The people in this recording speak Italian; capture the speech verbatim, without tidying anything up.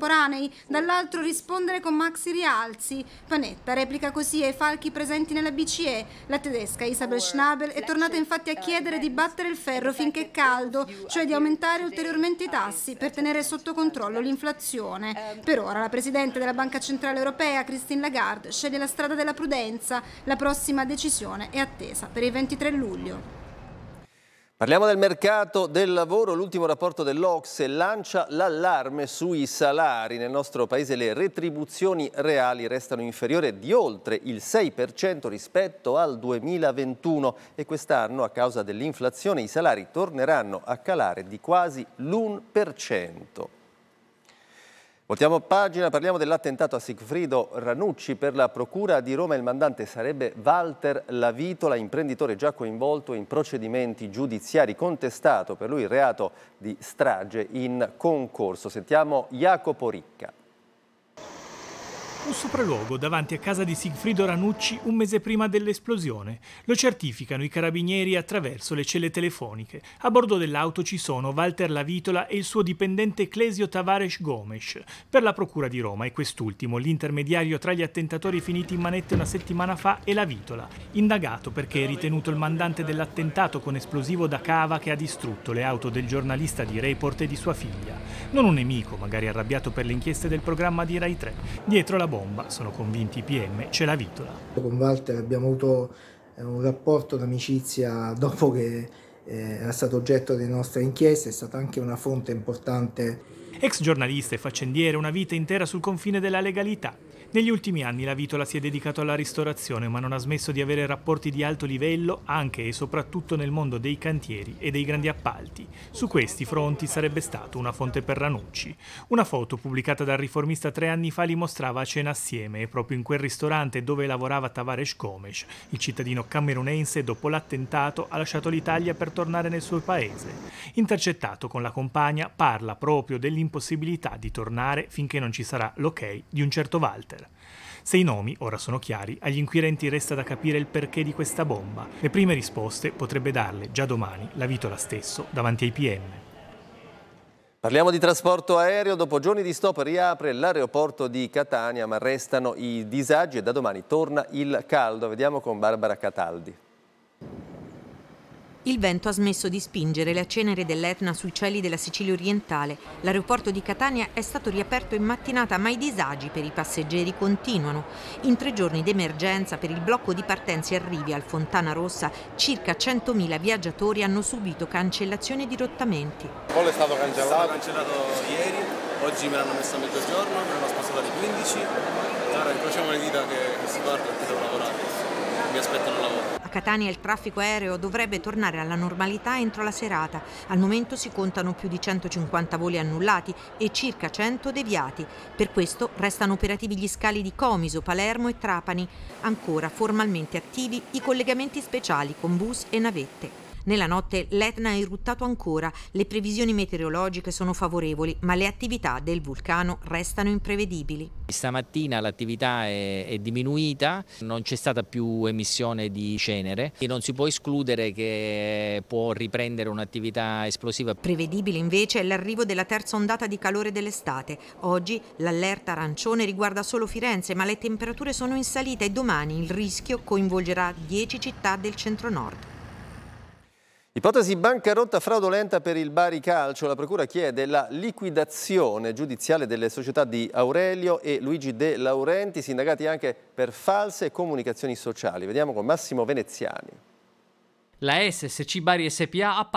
contemporanei, dall'altro rispondere con maxi rialzi. Panetta replica così ai falchi presenti nella B C E. La tedesca Isabel Schnabel è tornata infatti a chiedere di battere il ferro finché è caldo, cioè di aumentare ulteriormente i tassi per tenere sotto controllo l'inflazione. Per ora la presidente della Banca Centrale Europea, Christine Lagarde, sceglie la strada della prudenza. La prossima decisione è attesa per il ventitré luglio. Parliamo del mercato del lavoro. L'ultimo rapporto dell'O C S E lancia l'allarme sui salari. Nel nostro paese le retribuzioni reali restano inferiori di oltre il sei per cento rispetto al duemilaventuno e quest'anno, a causa dell'inflazione, i salari torneranno a calare di quasi l'uno per cento. Voltiamo pagina, parliamo dell'attentato a Sigfrido Ranucci. Per la Procura di Roma il mandante sarebbe Walter Lavitola, imprenditore già coinvolto in procedimenti giudiziari, contestato per lui il reato di strage in concorso. Sentiamo Jacopo Ricca. Un sopralluogo davanti a casa di Sigfrido Ranucci un mese prima dell'esplosione. Lo certificano i carabinieri attraverso le celle telefoniche. A bordo dell'auto ci sono Walter Lavitola e il suo dipendente Clesio Tavares Gomes. Per la Procura di Roma è quest'ultimo l'intermediario tra gli attentatori finiti in manette una settimana fa e Lavitola, indagato perché è ritenuto il mandante dell'attentato con esplosivo da cava che ha distrutto le auto del giornalista di Report e di sua figlia. Non un nemico, magari arrabbiato per le inchieste del programma di Rai tre. Dietro la bomba, sono convinti i P M, c'è Lavitola. Con Walter abbiamo avuto un rapporto d'amicizia dopo che eh, era stato oggetto delle nostre inchieste, è stata anche una fonte importante. Ex giornalista e faccendiere, una vita intera sul confine della legalità. Negli ultimi anni Lavitola si è dedicato alla ristorazione, ma non ha smesso di avere rapporti di alto livello anche e soprattutto nel mondo dei cantieri e dei grandi appalti. Su questi fronti sarebbe stato una fonte per Ranucci. Una foto pubblicata dal Riformista tre anni fa li mostrava a cena assieme e proprio in quel ristorante dove lavorava Tavares Gomes. Il cittadino camerunense, dopo l'attentato, ha lasciato l'Italia per tornare nel suo paese. Intercettato con la compagna, parla proprio dell'impossibilità di tornare finché non ci sarà l'ok di un certo Walter. Se i nomi ora sono chiari, agli inquirenti resta da capire il perché di questa bomba. Le prime risposte potrebbe darle già domani Lavitola stesso davanti ai P M. Parliamo di trasporto aereo. Dopo giorni di stop riapre l'aeroporto di Catania, ma restano i disagi e da domani torna il caldo. Vediamo con Barbara Cataldi. Il vento ha smesso di spingere le ceneri dell'Etna sui cieli della Sicilia orientale. L'aeroporto di Catania è stato riaperto in mattinata, ma i disagi per i passeggeri continuano. In tre giorni d'emergenza per il blocco di partenze e arrivi al Fontana Rossa, circa centomila viaggiatori hanno subito cancellazione e dirottamenti. Il volo è stato cancellato. È stato cancellato ieri, oggi me l'hanno messo a mezzogiorno, me l'hanno spostato alle quindici. Ora incrociamo le dita che, che si parte perché devo lavorare. Mi aspettano lavoro. A Catania il traffico aereo dovrebbe tornare alla normalità entro la serata. Al momento si contano più di centocinquanta voli annullati e circa cento deviati. Per questo restano operativi gli scali di Comiso, Palermo e Trapani. Ancora formalmente attivi i collegamenti speciali con bus e navette. Nella notte l'Etna è iruttato ancora, le previsioni meteorologiche sono favorevoli, ma le attività del vulcano restano imprevedibili. Stamattina l'attività è, è diminuita, non c'è stata più emissione di cenere e non si può escludere che può riprendere un'attività esplosiva. Prevedibile invece è l'arrivo della terza ondata di calore dell'estate. Oggi l'allerta arancione riguarda solo Firenze, ma le temperature sono in salita e domani il rischio coinvolgerà dieci città del centro-nord. Ipotesi bancarotta fraudolenta per il Bari Calcio. La Procura chiede la liquidazione giudiziale delle società di Aurelio e Luigi De Laurentiis, indagati anche per false comunicazioni sociali. Vediamo con Massimo Veneziani. La S S C Bari S P A ha